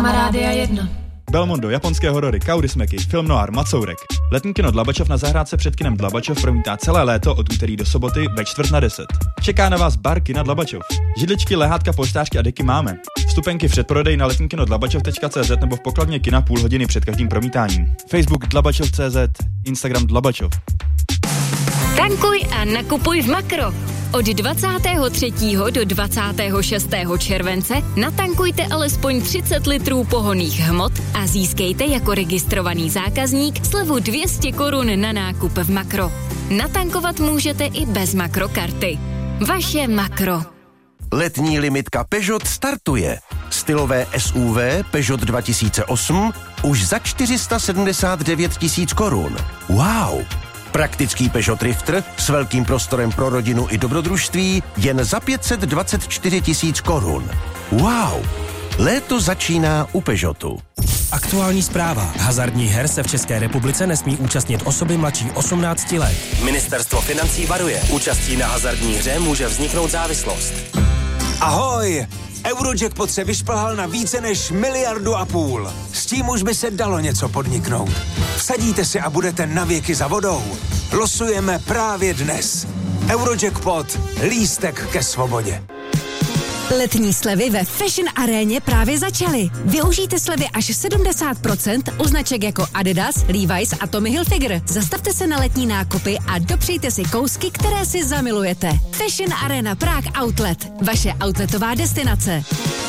Reklama Rádia 1. Belmondo, japonské horory, kaurismeky, film noir, Macourek. Letní kino Dlabačov na zahrádce před kinem Dlabačov promítá celé léto od úterý do soboty ve 9:45. Čeká na vás bar kina Dlabačov. Židličky, lehátka, polštářky a deky máme. Vstupenky v předprodej na letníkinodlabačov.cz nebo v pokladně kina půl hodiny před každým promítáním. Facebook Dlabačov.cz, Instagram Dlabačov. Tankuj a nakupuj v Makro. Od 23. do 26. července natankujte alespoň 30 litrů pohonných hmot a získejte jako registrovaný zákazník slevu 200 korun na nákup v Makro. Natankovat můžete i bez Makrokarty. Vaše Makro. Letní limitka Peugeot startuje. Stylové SUV Peugeot 2008 už za 479 000 korun. Wow! Praktický Peugeot Drifter s velkým prostorem pro rodinu i dobrodružství jen za 524 000 korun. Wow! Léto začíná u Peugeotu. Aktuální zpráva. Hazardních her se v České republice nesmí účastnit osoby mladší 18 let. Ministerstvo financí varuje. Účastí na hazardní hře může vzniknout závislost. Ahoj! Eurojackpot se vyšplhal na více než 1,5 miliardy. S tím už by se dalo něco podniknout. Vsadíte si a budete navěky za vodou. Losujeme právě dnes. Eurojackpot. Lístek ke svobodě. Letní slevy ve Fashion Aréně právě začaly. Využijte slevy až 70% u značek jako Adidas, Levi's a Tommy Hilfiger. Zastavte se na letní nákupy a dopřejte si kousky, které si zamilujete. Fashion Arena Prague Outlet. Vaše outletová destinace.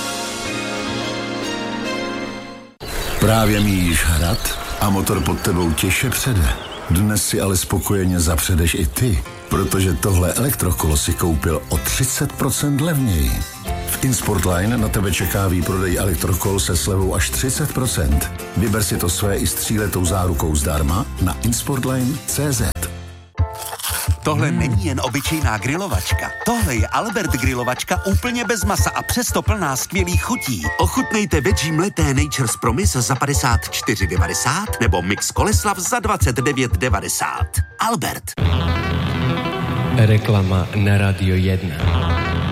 Právě míjíš hrad a motor pod tebou těžce přede. Dnes si ale spokojeně zapředeš i ty, protože tohle elektrokolo si koupil o 30% levněji. V InSportline na tebe čeká výprodej elektrokol se slevou až 30%. Vyber si to své i s 3letou zárukou zdarma na InSportline.cz. Tohle není jen obyčejná grilovačka. Tohle je Albert grilovačka úplně bez masa a přesto plná skvělých chutí. Ochutnejte veggie mleté Nature's Promise za 54,90 nebo mix Koleslav za 29,90. Albert. Reklama na Radio 1.